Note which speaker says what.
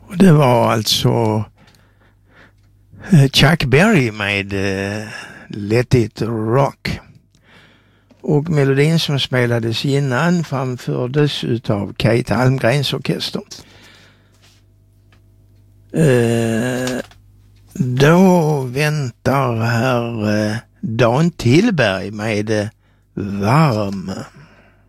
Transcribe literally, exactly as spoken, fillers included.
Speaker 1: Och det var alltså Chuck Berry med uh, Let It Rock. Och melodin som spelades innan framfördes utav Kate Almgrens orkester. Uh, då väntar här uh, Dan Tillberg med uh, Varm.